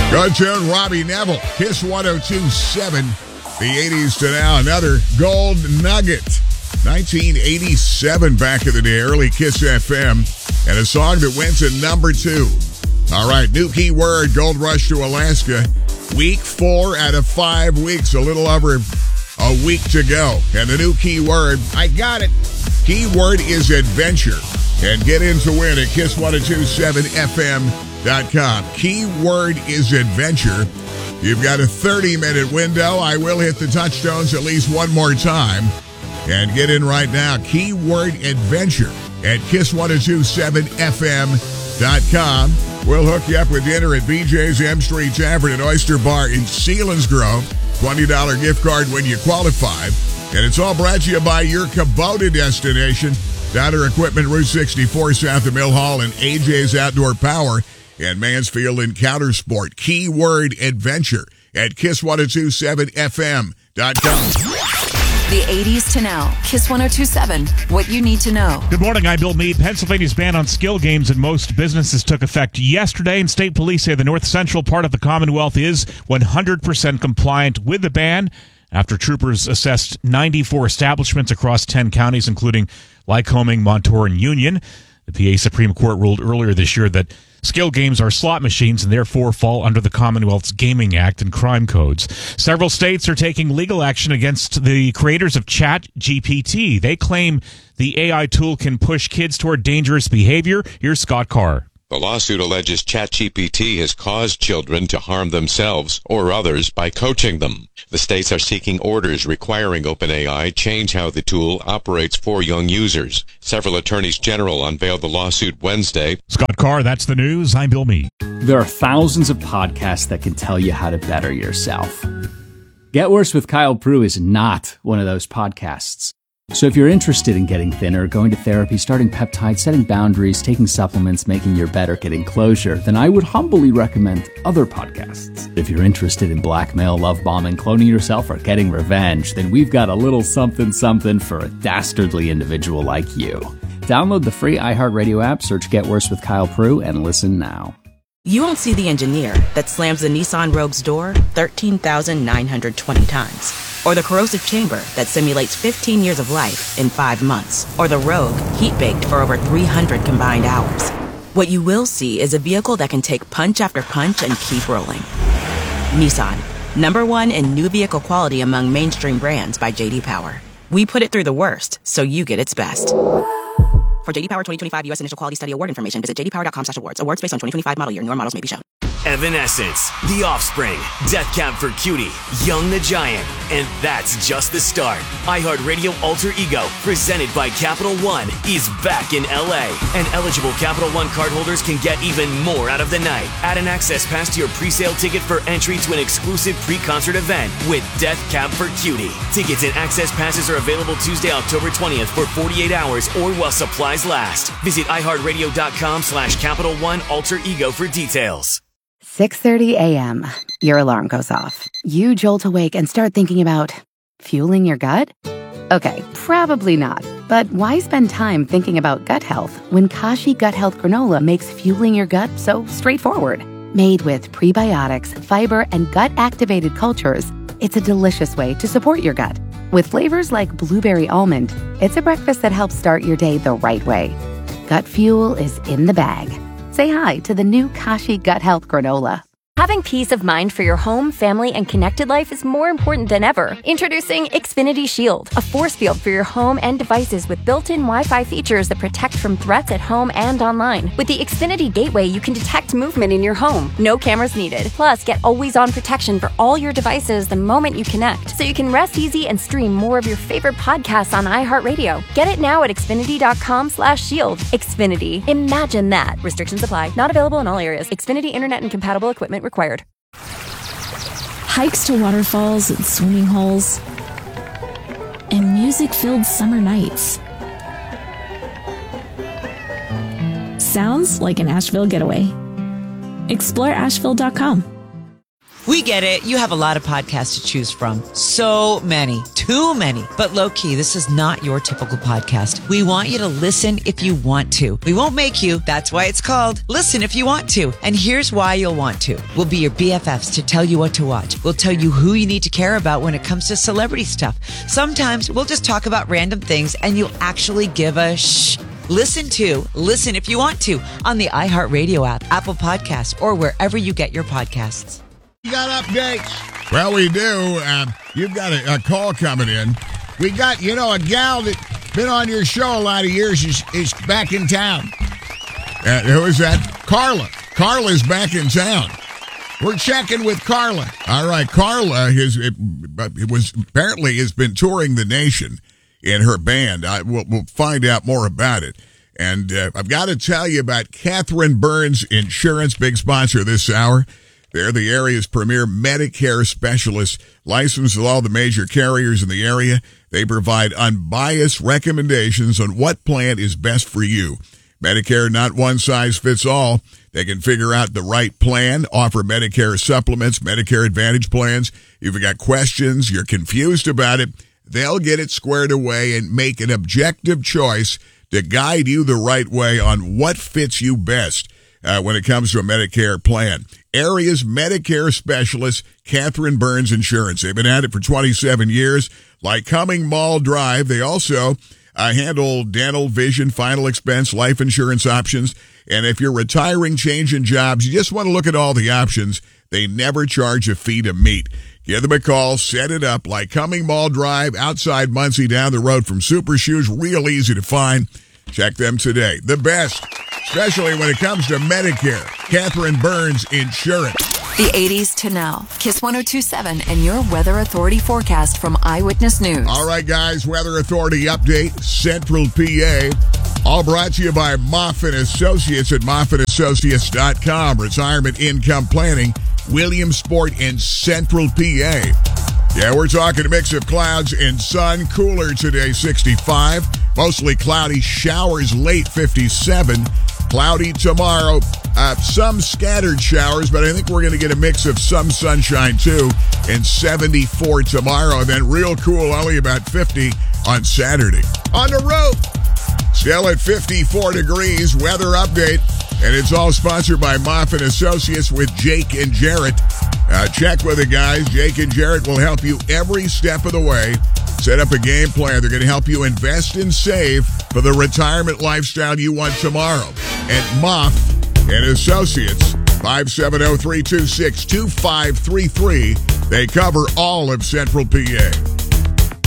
Good tune, Robbie Neville. Kiss 102.7. The 80s to now. Another gold nugget. 1987 back in the day. Early Kiss FM. And a song that went to number 2. All right, new keyword, Gold Rush to Alaska. Week 4 out of 5 weeks. A little over a week to go. And the new keyword, I got it. Keyword is adventure. And get in to win at Kiss1027FM.com. Keyword is adventure. You've got a 30-minute window. I will hit the touchstones at least one more time. And get in right now. Keyword adventure at Kiss1027FM.com. We'll hook you up with dinner at BJ's M Street Tavern and Oyster Bar in Selinsgrove. $20 gift card when you qualify. And it's all brought to you by your Kubota destination. Downer Equipment, Route 64 south of Mill Hall, and AJ's Outdoor Power and Mansfield Encounter Sport. Keyword adventure at Kiss1027FM.com. The 80s to now. Kiss 102.7. What you need to know. Good morning. I'm Bill Meade. Pennsylvania's ban on skill games in most businesses took effect yesterday, and state police say the north central part of the Commonwealth is 100% compliant with the ban after troopers assessed 94 establishments across 10 counties, including Lycoming, Montour, and Union. The PA Supreme Court ruled earlier this year that skill games are slot machines and therefore fall under the Commonwealth's Gaming Act and crime codes. Several states are taking legal action against the creators of ChatGPT. They claim the AI tool can push kids toward dangerous behavior. Here's Scott Carr. The lawsuit alleges ChatGPT has caused children to harm themselves or others by coaching them. The states are seeking orders requiring OpenAI change how the tool operates for young users. Several attorneys general unveiled the lawsuit Wednesday. Scott Carr, that's the news. I'm Bill Meade. There are thousands of podcasts that can tell you how to better yourself. Get Worse with Kyle Prue is not one of those podcasts. So if you're interested in getting thinner, going to therapy, starting peptides, setting boundaries, taking supplements, making your better, getting closure, then I would humbly recommend other podcasts. If you're interested in blackmail, love bombing, cloning yourself, or getting revenge, then we've got a little something something for a dastardly individual like you. Download the free iHeartRadio app, search Get Worse with Kyle Prue, and listen now. You won't see the engineer that slams the Nissan Rogue's door 13,920 times. Or the corrosive chamber that simulates 15 years of life in 5 months. Or the Rogue heat-baked for over 300 combined hours. What you will see is a vehicle that can take punch after punch and keep rolling. Nissan, #1 in new vehicle quality among mainstream brands by J.D. Power. We put it through the worst, so you get its best. For J.D. Power 2025 U.S. Initial Quality Study Award information, visit jdpower.com/awards. Awards based on 2025 model year. Newer models may be shown. Evanescence, The Offspring, Death Cab for Cutie, Young the Giant, and that's just the start. iHeartRadio Alter Ego, presented by Capital One, is back in LA, and eligible Capital One cardholders can get even more out of the night. Add an access pass to your pre-sale ticket for entry to an exclusive pre-concert event with Death Cab for Cutie. Tickets and access passes are available Tuesday, October 20th for 48 hours or while supplies last. Visit iHeartRadio.com/Capital One Alter Ego for details. 6:30 a.m. Your alarm goes off. You jolt awake and start thinking about fueling your gut? Okay, probably not. But why spend time thinking about gut health when Kashi Gut Health Granola makes fueling your gut so straightforward? Made with prebiotics, fiber, and gut-activated cultures, it's a delicious way to support your gut. With flavors like blueberry almond, it's a breakfast that helps start your day the right way. Gut fuel is in the bag. Say hi to the new Kashi Gut Health Granola. Having peace of mind for your home, family, and connected life is more important than ever. Introducing Xfinity Shield, a force field for your home and devices with built-in Wi-Fi features that protect from threats at home and online. With the Xfinity Gateway, you can detect movement in your home. No cameras needed. Plus, get always-on protection for all your devices the moment you connect, so you can rest easy and stream more of your favorite podcasts on iHeartRadio. Get it now at Xfinity.com/shield. Xfinity. Imagine that. Restrictions apply. Not available in all areas. Xfinity Internet and compatible equipment required. Hikes to waterfalls and swimming holes, and music-filled summer nights. Sounds like an Asheville getaway. Explore Asheville.com. We get it. You have a lot of podcasts to choose from. So many. too many. But low-key, this is not your typical podcast. We want you to listen if you want to. We won't make you. That's why it's called Listen If You Want To. And here's why you'll want to. We'll be your BFFs to tell you what to watch. We'll tell you who you need to care about when it comes to celebrity stuff. Sometimes we'll just talk about random things and you'll actually give a shh. Listen If You Want To on the iHeartRadio app, Apple Podcasts, or wherever you get your podcasts. You got updates? Well, we do. You've got a call coming in. We got, a gal that's been on your show a lot of years is back in town. Who is that? Carla. Carla's back in town. We're checking with Carla. All right, Carla has been touring the nation in her band. We'll find out more about it. And I've got to tell you about Catherine Burns Insurance, big sponsor this hour. They're the area's premier Medicare specialist, licensed with all the major carriers in the area. They provide unbiased recommendations on what plan is best for you. Medicare, not one size fits all. They can figure out the right plan, offer Medicare supplements, Medicare Advantage plans. If you've got questions, you're confused about it, they'll get it squared away and make an objective choice to guide you the right way on what fits you best when it comes to a Medicare plan. Area's Medicare specialist, Catherine Burns Insurance. They've been at it for 27 years. Like Cumming Mall Drive, they also handle dental, vision, final expense, life insurance options. And if you're retiring, changing jobs, you just want to look at all the options, they never charge a fee to meet. Give them a call, set it up. Like Cumming Mall Drive, outside Muncie, down the road from Super Shoes, real easy to find. Check them today. The best, especially when it comes to Medicare. Catherine Burns Insurance. The 80s to now. Kiss 102.7 and your Weather Authority forecast from Eyewitness News. All right, guys, Weather Authority update, Central PA. All brought to you by Moffitt Associates at MoffittAssociates.com. Retirement income planning, Williamsport and Central PA. Yeah, we're talking a mix of clouds and sun. Cooler today, 65. Mostly cloudy, showers late, 57. Cloudy tomorrow. Some scattered showers, but I think we're going to get a mix of some sunshine too. And 74 tomorrow. And then real cool, only about 50 on Saturday. On the road, still at 54 degrees. Weather update. And it's all sponsored by Moffitt Associates with Jake and Jarrett. Check with the guys. Jake and Jarrett will help you every step of the way. Set up a game plan. They're going to help you invest and save for the retirement lifestyle you want tomorrow. At Moffitt and Associates, 570-326-2533. They cover all of Central PA.